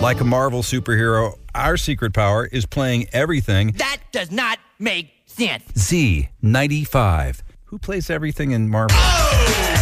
Like a Marvel superhero, our secret power is playing everything. That does not make sense. Z95. Who plays everything in Marvel?